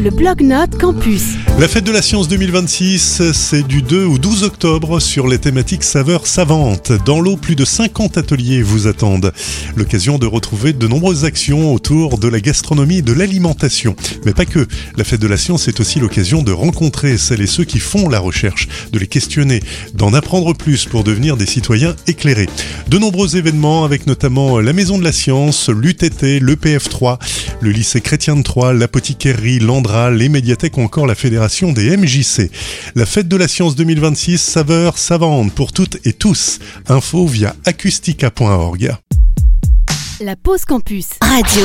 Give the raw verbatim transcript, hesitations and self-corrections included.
Le Blog-Notes Campus. La fête de la science deux mille vingt-six, c'est du deux au douze octobre sur les thématiques saveurs savantes. Dans l'eau, plus de cinquante ateliers vous attendent. L'occasion de retrouver de nombreuses actions autour de la gastronomie et de l'alimentation. Mais pas que. La fête de la science est aussi l'occasion de rencontrer celles et ceux qui font la recherche, de les questionner, d'en apprendre plus pour devenir des citoyens éclairés. De nombreux événements avec notamment la Maison de la Science, l'U T T, l'E P F trois, le lycée chrétien de Troyes, l'apothicaire, l'Andra, les médiathèques ou encore la fédération des M J C. La fête de la science deux mille vingt-six, saveurs savantes pour toutes et tous. Info via acoustica point org. La pause campus. Radio.